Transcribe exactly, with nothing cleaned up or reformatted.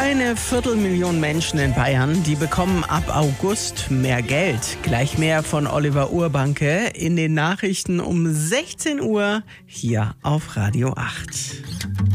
Eine Viertelmillion Menschen in Bayern, die bekommen ab August mehr Geld. Gleich mehr von Oliver Urbanke in den Nachrichten um sechzehn Uhr hier auf Radio acht.